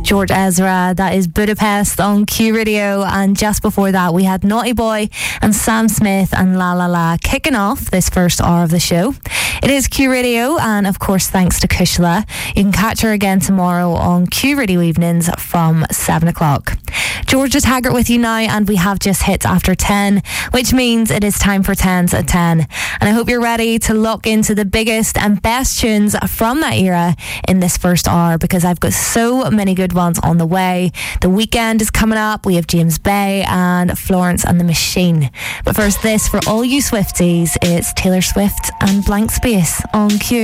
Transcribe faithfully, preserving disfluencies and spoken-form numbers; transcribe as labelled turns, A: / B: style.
A: George Ezra, that is Budapest on Q Radio. And just before that, we had Naughty Boy and Sam Smith and La La La kicking off this first hour of the show. It is Q Radio, and of course, thanks to Kushla. You can catch her again tomorrow on Q Radio Evenings from seven o'clock. Georgia Taggart with you now, and we have just hit after ten, which means it is time for tens at ten. And I hope you're ready to lock into the biggest and best tunes from that era in this first hour, because I've got so many good ones on the way. The weekend is coming up. We have James Bay and Florence and the Machine. But first, this for all you Swifties, it's Taylor Swift and Blank Space on Q.